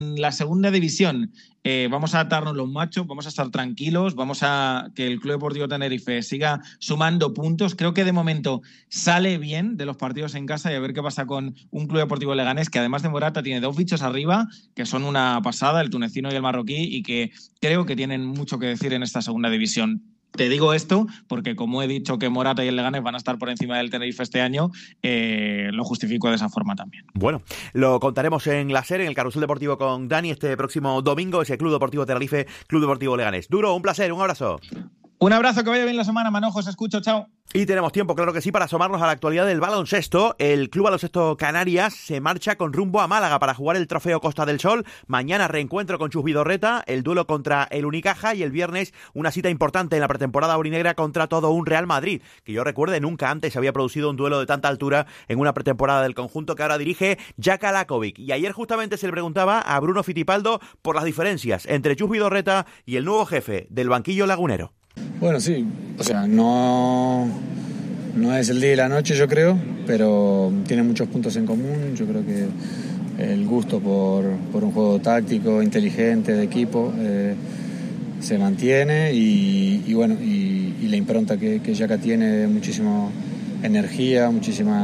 la segunda división vamos a atarnos los machos, vamos a estar tranquilos, vamos a que el Club Deportivo Tenerife siga sumando puntos. Creo que de momento sale bien de los partidos en casa y a ver qué pasa con un Club Deportivo Leganés que además de Morata tiene dos bichos arriba que son una pasada, el tunecino y el marroquí, y que creo que tienen mucho que decir en esta segunda división. Te digo esto porque, como he dicho que Morata y el Leganés van a estar por encima del Tenerife este año, lo justifico de esa forma también. Bueno, lo contaremos en la SER, en el Carrusel Deportivo con Dani, este próximo domingo, ese Club Deportivo Tenerife, Club Deportivo Leganés. Duro, un placer, un abrazo. Un abrazo, que vaya bien la semana, manojos, escucho, chao. Y tenemos tiempo, claro que sí, para asomarnos a la actualidad del baloncesto. El Club Baloncesto Canarias se marcha con rumbo a Málaga para jugar el Trofeo Costa del Sol. Mañana reencuentro con Chus Vidorreta, el duelo contra el Unicaja, y el viernes una cita importante en la pretemporada aurinegra contra todo un Real Madrid, que yo recuerde nunca antes había producido un duelo de tanta altura en una pretemporada del conjunto que ahora dirige Jaka Lakovic. Y ayer justamente se le preguntaba a Bruno Fittipaldo por las diferencias entre Chus Vidorreta y el nuevo jefe del banquillo lagunero. Bueno, sí, o sea, no es el día y la noche, yo creo, pero tiene muchos puntos en común. Yo creo que el gusto por un juego táctico, inteligente, de equipo, se mantiene y bueno, y la impronta que Jaka tiene, muchísima energía, muchísima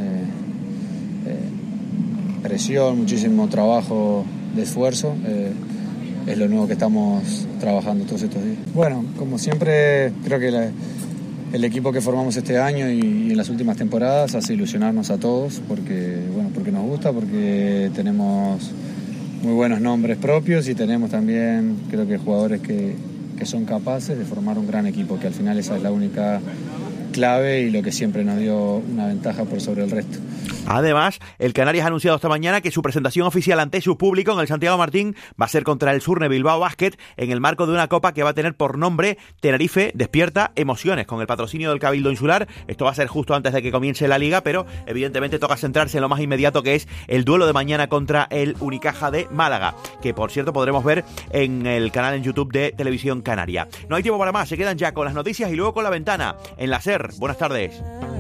presión, muchísimo trabajo de esfuerzo. Es lo nuevo que estamos trabajando todos estos días. Bueno, como siempre, creo que el equipo que formamos este año y en las últimas temporadas hace ilusionarnos a todos porque nos gusta, porque tenemos muy buenos nombres propios y tenemos también, creo que, jugadores que son capaces de formar un gran equipo, que al final esa es la única clave y lo que siempre nos dio una ventaja por sobre el resto. Además, el Canarias ha anunciado esta mañana que su presentación oficial ante su público en el Santiago Martín va a ser contra el Surne Bilbao Basket en el marco de una copa que va a tener por nombre Tenerife Despierta Emociones, con el patrocinio del Cabildo Insular. Esto va a ser justo antes de que comience la liga, pero evidentemente toca centrarse en lo más inmediato, que es el duelo de mañana contra el Unicaja de Málaga, que por cierto podremos ver en el canal en YouTube de Televisión Canaria. No hay tiempo para más, se quedan ya con las noticias y luego con La Ventana en la SER. Buenas tardes.